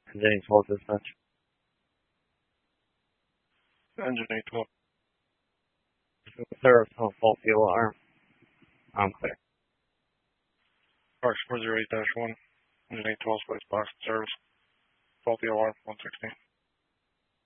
Engine 812 dispatch. Engine 812. Service on faulty alarm. I'm clear. Parks 408-1. Engine 812 space box service. Faulty alarm 116.